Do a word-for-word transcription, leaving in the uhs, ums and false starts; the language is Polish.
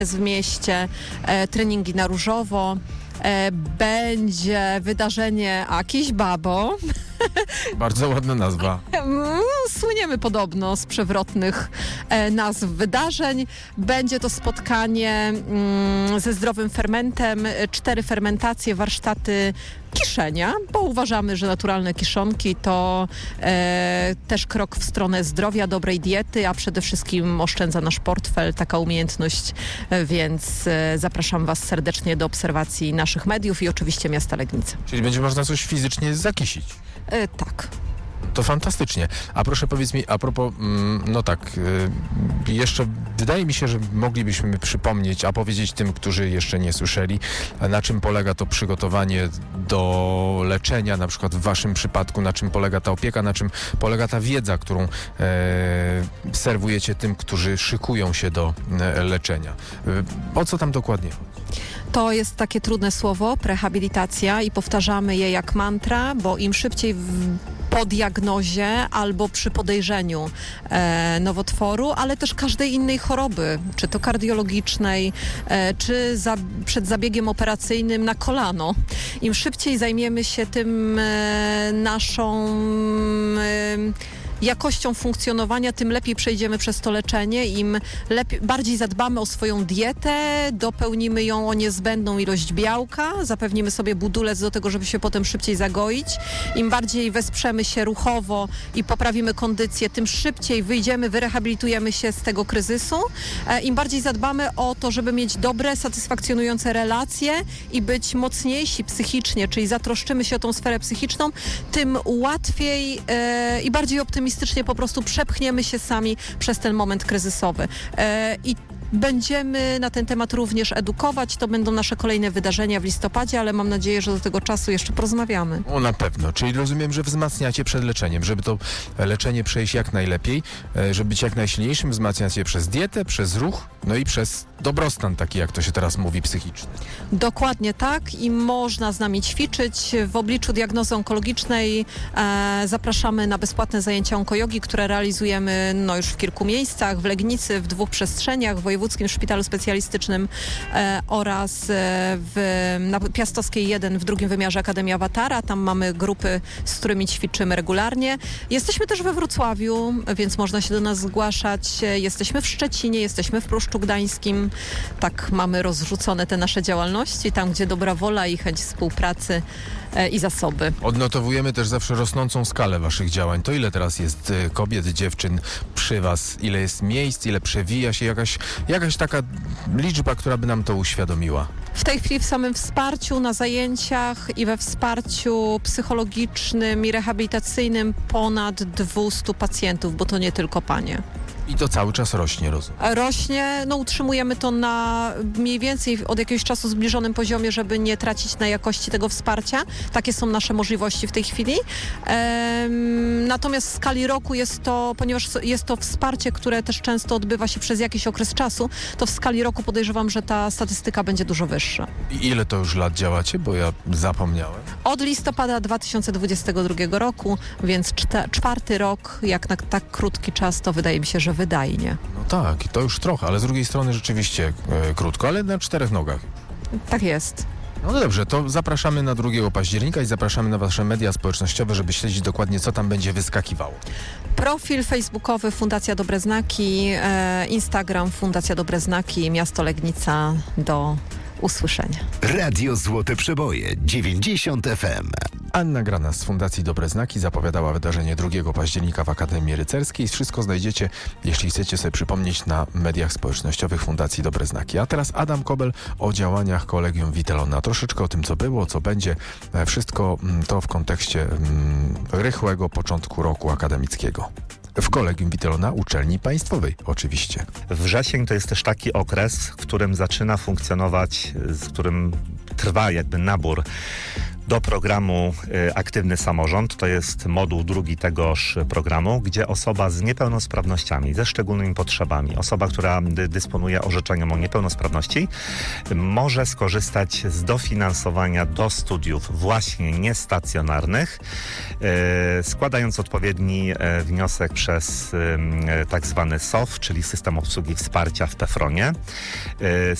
w mieście, e, treningi na różowo. E, będzie wydarzenie Akiś Babo. Bardzo ładna nazwa. Słyniemy podobno z przewrotnych e, nazw wydarzeń. Będzie to spotkanie mm, ze zdrowym fermentem, cztery fermentacje, warsztaty kiszenia, bo uważamy, że naturalne kiszonki to e, też krok w stronę zdrowia, dobrej diety, a przede wszystkim oszczędza nasz portfel, taka umiejętność, e, więc e, zapraszam Was serdecznie do obserwacji naszych mediów i oczywiście miasta Legnica. Czyli będzie można coś fizycznie zakisić. E, tak. To fantastycznie. A proszę powiedz mi, a propos, mm, no tak, y, jeszcze wydaje mi się, że moglibyśmy przypomnieć, a powiedzieć tym, którzy jeszcze nie słyszeli, na czym polega to przygotowanie do leczenia, na przykład w waszym przypadku, na czym polega ta opieka, na czym polega ta wiedza, którą e, serwujecie tym, którzy szykują się do e, leczenia. E, o co tam dokładnie chodzi? To jest takie trudne słowo, prehabilitacja, i powtarzamy je jak mantra, bo im szybciej w, po diagnozie albo przy podejrzeniu e, nowotworu, ale też każdej innej choroby, czy to kardiologicznej, e, czy za, przed zabiegiem operacyjnym na kolano. Im szybciej zajmiemy się tym e, naszą e, jakością funkcjonowania, tym lepiej przejdziemy przez to leczenie, im lepiej, bardziej zadbamy o swoją dietę, dopełnimy ją o niezbędną ilość białka, zapewnimy sobie budulec do tego, żeby się potem szybciej zagoić. Im bardziej wesprzemy się ruchowo i poprawimy kondycję, tym szybciej wyjdziemy, wyrehabilitujemy się z tego kryzysu. Im bardziej zadbamy o to, żeby mieć dobre, satysfakcjonujące relacje i być mocniejsi psychicznie, czyli zatroszczymy się o tą sferę psychiczną, tym łatwiej e, i bardziej optymistycznie po prostu przepchniemy się sami przez ten moment kryzysowy. E, I będziemy na ten temat również edukować. To będą nasze kolejne wydarzenia w listopadzie, ale mam nadzieję, że do tego czasu jeszcze porozmawiamy. O, na pewno. Czyli rozumiem, że wzmacniacie przed leczeniem, żeby to leczenie przejść jak najlepiej, żeby być jak najsilniejszym, wzmacniacie przez dietę, przez ruch, no i przez dobrostan taki, jak to się teraz mówi, psychiczny. Dokładnie tak, i można z nami ćwiczyć. W obliczu diagnozy onkologicznej e, zapraszamy na bezpłatne zajęcia onkojogi, które realizujemy no, już w kilku miejscach, w Legnicy, w dwóch przestrzeniach, w Wojewódzkim Szpitalu Specjalistycznym e, oraz e, w, na Piastowskiej jeden w drugim wymiarze Akademii Awatara. Tam mamy grupy, z którymi ćwiczymy regularnie. Jesteśmy też we Wrocławiu, więc można się do nas zgłaszać. Jesteśmy w Szczecinie, jesteśmy w Pruszczu Gdańskim. Tak mamy rozrzucone te nasze działalności, tam gdzie dobra wola i chęć współpracy e, i zasoby. Odnotowujemy też zawsze rosnącą skalę waszych działań. To ile teraz jest y, kobiet, dziewczyn przy was? Ile jest miejsc, ile przewija się jakaś, jakaś taka liczba, która by nam to uświadomiła? W tej chwili w samym wsparciu na zajęciach i we wsparciu psychologicznym i rehabilitacyjnym ponad dwieście pacjentów, bo to nie tylko panie. I to cały czas rośnie, rozumiem. Rośnie, no utrzymujemy to na mniej więcej od jakiegoś czasu zbliżonym poziomie, żeby nie tracić na jakości tego wsparcia. Takie są nasze możliwości w tej chwili. Ehm, natomiast w skali roku jest to, ponieważ jest to wsparcie, które też często odbywa się przez jakiś okres czasu, to w skali roku podejrzewam, że ta statystyka będzie dużo wyższa. I ile to już lat działacie? Bo ja zapomniałem. Od listopada dwa tysiące dwudziestego drugiego roku, więc czte, czwarty rok, jak na tak krótki czas, to wydaje mi się, że wydajnie. No tak, i to już trochę, ale z drugiej strony rzeczywiście e, krótko, ale na czterech nogach. Tak jest. No dobrze, to zapraszamy na drugiego października i zapraszamy na wasze media społecznościowe, żeby śledzić dokładnie, co tam będzie wyskakiwało. Profil facebookowy Fundacja Dobre Znaki, e, Instagram Fundacja Dobre Znaki, miasto Legnica. Do usłyszenia. Radio Złote Przeboje dziewięćdziesiąt F M. Anna Grana z Fundacji Dobre Znaki zapowiadała wydarzenie drugiego października w Akademii Rycerskiej. Wszystko znajdziecie, jeśli chcecie sobie przypomnieć, na mediach społecznościowych Fundacji Dobre Znaki. A teraz Adam Kobel o działaniach Kolegium Witelona. Troszeczkę o tym, co było, co będzie. Wszystko to w kontekście mm, rychłego początku roku akademickiego. W Kolegium Witelona Uczelni Państwowej oczywiście. Wrzesień to jest też taki okres, w którym zaczyna funkcjonować, w którym trwa jakby nabór do programu y, Aktywny Samorząd. To jest moduł drugi tegoż programu, gdzie osoba z niepełnosprawnościami, ze szczególnymi potrzebami, osoba, która dy, dysponuje orzeczeniem o niepełnosprawności, może skorzystać z dofinansowania do studiów właśnie niestacjonarnych, y, składając odpowiedni y, wniosek przez y, tak zwany S O W, czyli System Obsługi Wsparcia w PEFRONie.